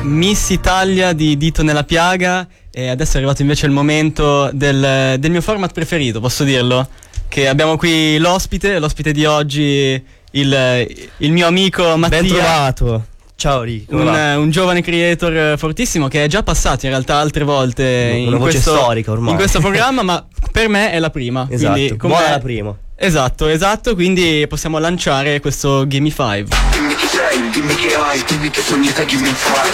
Miss Italia di Dito nella piaga, e adesso è arrivato invece il momento del mio format preferito, posso dirlo? Che abbiamo qui l'ospite di oggi, il mio amico Mattia. Ben trovato. Ciao Rico. Un giovane creator fortissimo che è già passato in realtà altre volte una voce storica ormai in questo programma, ma per me è la prima. Esatto, quindi, buona la prima. Esatto, quindi possiamo lanciare questo Gimme 5. Dimmi chi sei, dimmi che hai, dimmi che sogni, dimmi